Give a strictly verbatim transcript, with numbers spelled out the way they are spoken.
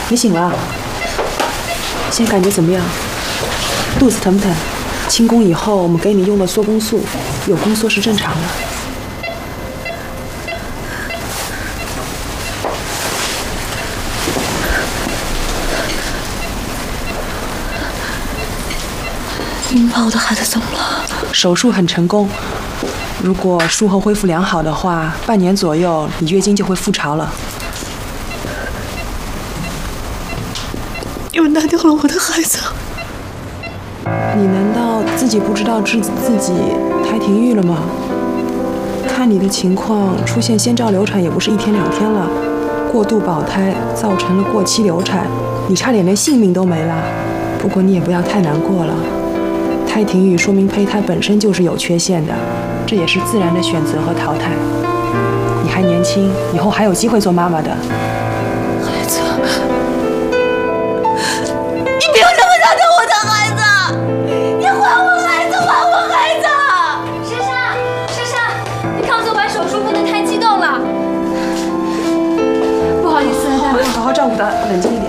你醒了，现在感觉怎么样？肚子疼不疼？清宫以后，我们给你用了缩宫素，有宫缩是正常的。 你们把我的孩子怎么了？ 手术很成功，如果术后恢复良好的话，半年左右你月经就会复潮了。 你们拿掉了我的孩子。 你难道自己不知道自自己胎停育了吗？看你的情况，出现先兆流产也不是一天两天了，过度保胎造成了过期流产，你差点连性命都没了。不过你也不要太难过了，胎停育说明胚胎本身就是有缺陷的，这也是自然的选择和淘汰。你还年轻，以后还有机会做妈妈的。 孩子，你不要这么拿掉我的孩子！你还我孩子，还我孩子！ 珊珊，珊珊，你刚做完手术，不能太激动了。不好意思，大夫。 好好照顾他，冷静一点。